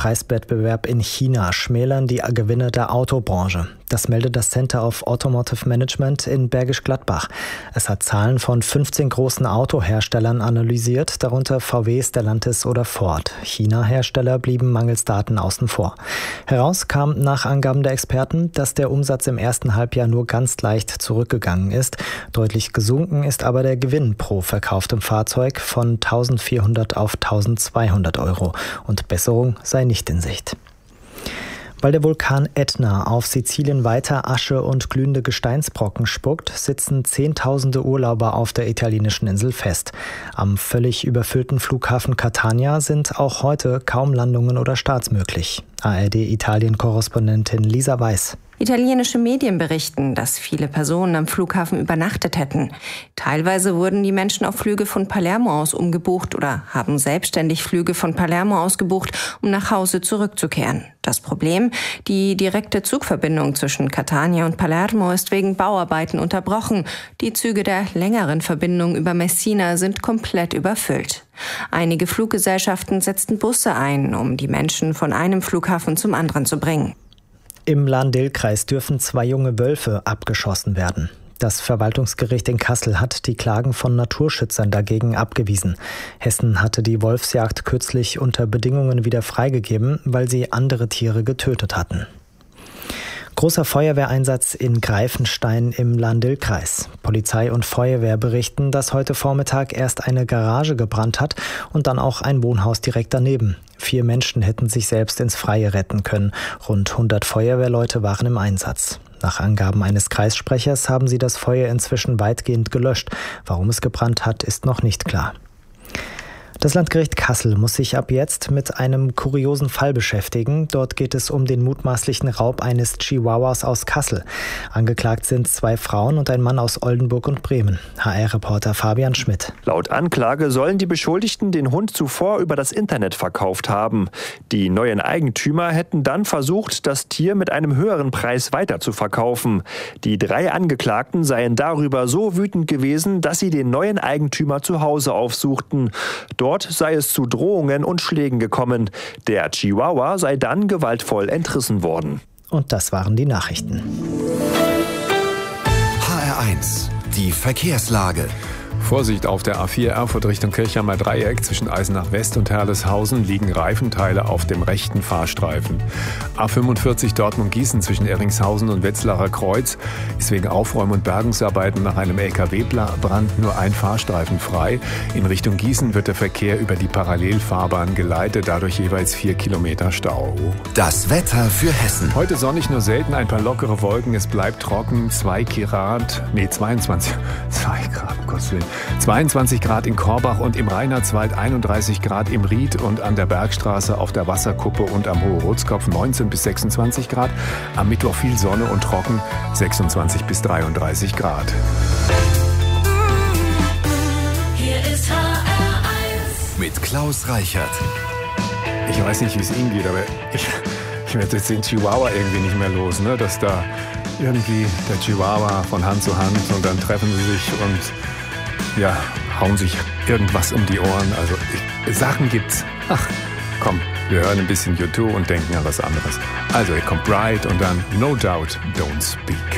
Preiswettbewerb in China schmälern die Gewinne der Autobranche. Das meldet das Center of Automotive Management in Bergisch Gladbach. Es hat Zahlen von 15 großen Autoherstellern analysiert, darunter VW, Stellantis oder Ford. China-Hersteller blieben mangels Daten außen vor. Heraus kam nach Angaben der Experten, dass der Umsatz im ersten Halbjahr nur ganz leicht zurückgegangen ist. Deutlich gesunken ist aber der Gewinn pro verkauftem Fahrzeug von 1.400 auf 1.200 Euro. Und Besserung sei nicht in Sicht. Weil der Vulkan Ätna auf Sizilien weiter Asche und glühende Gesteinsbrocken spuckt, sitzen Zehntausende Urlauber auf der italienischen Insel fest. Am völlig überfüllten Flughafen Catania sind auch heute kaum Landungen oder Starts möglich. ARD-Italien-Korrespondentin Lisa Weiß. Italienische Medien berichten, dass viele Personen am Flughafen übernachtet hätten. Teilweise wurden die Menschen auf Flüge von Palermo aus umgebucht oder haben selbstständig Flüge von Palermo aus gebucht, um nach Hause zurückzukehren. Das Problem: die direkte Zugverbindung zwischen Catania und Palermo ist wegen Bauarbeiten unterbrochen. Die Züge der längeren Verbindung über Messina sind komplett überfüllt. Einige Fluggesellschaften setzten Busse ein, um die Menschen von einem Flughafen zum anderen zu bringen. Im Lahn-Dill-Kreis dürfen 2 junge Wölfe abgeschossen werden. Das Verwaltungsgericht in Kassel hat die Klagen von Naturschützern dagegen abgewiesen. Hessen hatte die Wolfsjagd kürzlich unter Bedingungen wieder freigegeben, weil sie andere Tiere getötet hatten. Großer Feuerwehreinsatz in Greifenstein im Lahn-Dill-Kreis. Polizei und Feuerwehr berichten, dass heute Vormittag erst eine Garage gebrannt hat und dann auch ein Wohnhaus direkt daneben. 4 Menschen hätten sich selbst ins Freie retten können. Rund 100 Feuerwehrleute waren im Einsatz. Nach Angaben eines Kreissprechers haben sie das Feuer inzwischen weitgehend gelöscht. Warum es gebrannt hat, ist noch nicht klar. Das Landgericht Kassel muss sich ab jetzt mit einem kuriosen Fall beschäftigen. Dort geht es um den mutmaßlichen Raub eines Chihuahuas aus Kassel. Angeklagt sind 2 Frauen und ein Mann aus Oldenburg und Bremen. HR-Reporter Fabian Schmidt. Laut Anklage sollen die Beschuldigten den Hund zuvor über das Internet verkauft haben. Die neuen Eigentümer hätten dann versucht, das Tier mit einem höheren Preis weiterzuverkaufen. Die 3 Angeklagten seien darüber so wütend gewesen, dass sie den neuen Eigentümer zu Hause aufsuchten. Dort sei es zu Drohungen und Schlägen gekommen. Der Chihuahua sei dann gewaltvoll entrissen worden. Und das waren die Nachrichten. HR1, die Verkehrslage. Vorsicht auf der A4 Erfurt Richtung Kirchheimer Dreieck. Zwischen Eisenach West und Herleshausen liegen Reifenteile auf dem rechten Fahrstreifen. A45 Dortmund-Gießen zwischen Erringshausen und Wetzlarer Kreuz ist wegen Aufräum- und Bergungsarbeiten nach einem LKW-Brand nur ein Fahrstreifen frei. In Richtung Gießen wird der Verkehr über die Parallelfahrbahn geleitet, dadurch jeweils 4 Kilometer Stau. Das Wetter für Hessen. Heute sonnig, nur selten ein paar lockere Wolken. Es bleibt trocken, 22 Grad, Gottes Willen. 22 Grad in Korbach und im Reinhardswald, 31 Grad im Ried und an der Bergstraße auf der Wasserkuppe und am Hohe-Rotskopf 19 bis 26 Grad. Am Mittwoch viel Sonne und trocken, 26 bis 33 Grad. Hier ist HR1 mit Klaus Reichert. Ich weiß nicht, wie es Ihnen geht, aber ich werde jetzt den Chihuahua irgendwie nicht mehr los, ne? Dass da irgendwie der Chihuahua von Hand zu Hand und dann treffen sie sich und ja, hauen sich irgendwas um die Ohren. Also Sachen gibt's. Ach, komm, wir hören ein bisschen U2 und denken an was anderes. Also, hier kommt Bright und dann No Doubt, Don't Speak.